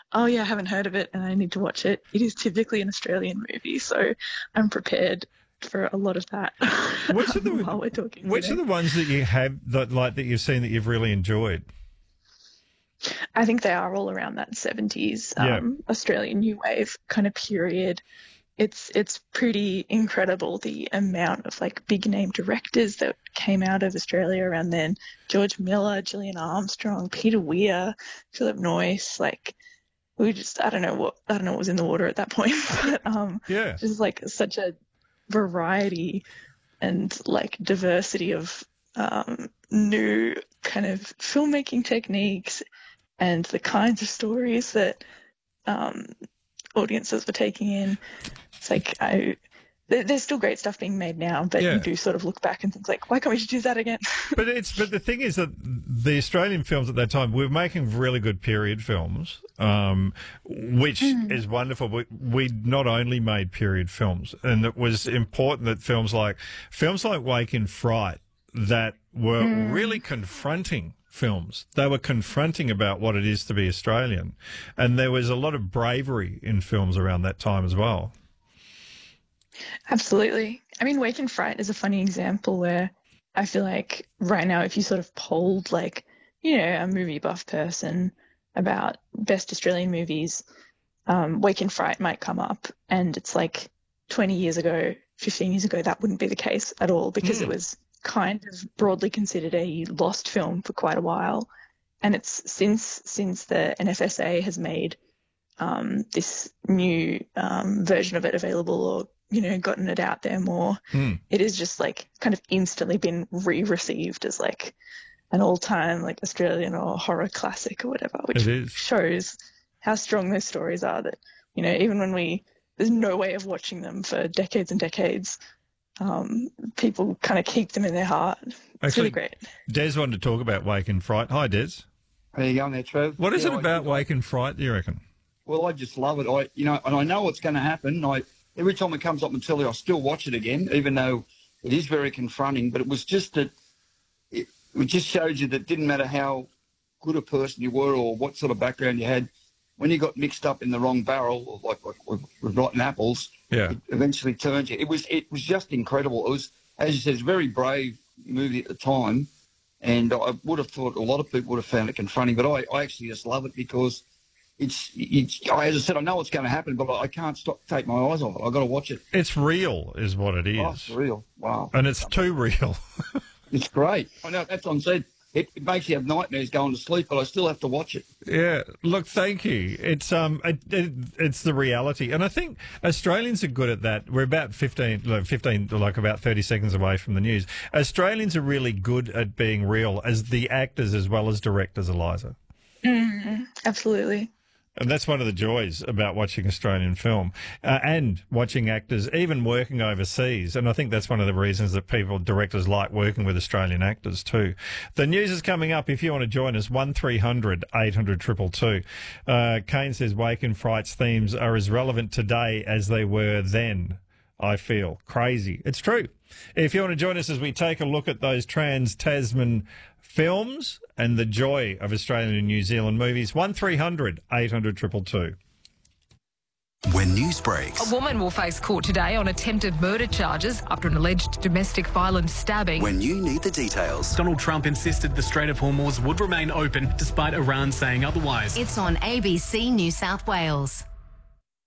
Oh yeah, I haven't heard of it and I need to watch it. It is typically an Australian movie, so I'm prepared for a lot of that Which are the while we're talking which are today. the ones that you have that you've seen that you've really enjoyed? I think they are all around that 70s Yeah. Australian New Wave kind of period. It's pretty incredible the amount of like big name directors that came out of Australia around then. George Miller, Gillian Armstrong, Peter Weir, Philip Noyce, like we just I don't know what was in the water at that point, but Yeah. just like such a variety and like diversity of new kind of filmmaking techniques and the kinds of stories that um, audiences were taking in. It's like there's still great stuff being made now, but Yeah. you do sort of look back and think like, why can't we just do that again? But the thing is that the Australian films at that time were making really good period films, which is wonderful. We not only made period films, and it was important that films like Wake in Fright that were really confronting films. They were confronting about what it is to be Australian, and there was a lot of bravery in films around that time as well. Absolutely. I mean, Wake in Fright is a funny example where I feel like right now, if you sort of polled like, a movie buff person about best Australian movies, Wake in Fright might come up. And it's like 20 years ago, 15 years ago, that wouldn't be the case at all because it was kind of broadly considered a lost film for quite a while. And it's since the NFSA has made this new version of it available or gotten it out there more. It is just like kind of instantly been re-received as like an all-time like Australian or horror classic or whatever, which shows how strong those stories are that, even when there's no way of watching them for decades and decades, people kind of keep them in their heart. It's really great. Des wanted to talk about Wake in Fright. Hi, Des. How you going there, Trev? What is it about Wake in Fright, do you reckon? Well, I just love it. And I know what's going to happen. Every time it comes up on telly, I still watch it again, even though it is very confronting. But it was just that it just showed you that it didn't matter how good a person you were or what sort of background you had. When you got mixed up in the wrong barrel, like with rotten apples, it eventually turned you. It was just incredible. It was, as you said, it's a very brave movie at the time. And I would have thought a lot of people would have found it confronting. But I actually just love it because it's as I said, I know what's going to happen, but I can't take my eyes off it. I've got to watch it. It's real, is what it is. Oh, it's real. Wow. And it's too real. It's great. I know, that's what I'm saying. It makes you have nightmares going to sleep, but I still have to watch it. Yeah. Look, thank you. It's it's the reality. And I think Australians are good at that. We're about 15, about 30 seconds away from the news. Australians are really good at being real as the actors as well as directors, Eliza. Absolutely. And that's one of the joys about watching Australian film and watching actors, even working overseas. And I think that's one of the reasons that directors like working with Australian actors too. The news is coming up. If you want to join us, 1300 800 222. Kane says Wake in Fright's themes are as relevant today as they were then. I feel crazy. It's true. If you want to join us as we take a look at those Trans-Tasman films and the joy of Australian and New Zealand movies, 1300 800 222. When news breaks. A woman will face court today on attempted murder charges after an alleged domestic violence stabbing. When you need the details. Donald Trump insisted the Strait of Hormuz would remain open despite Iran saying otherwise. It's on ABC New South Wales.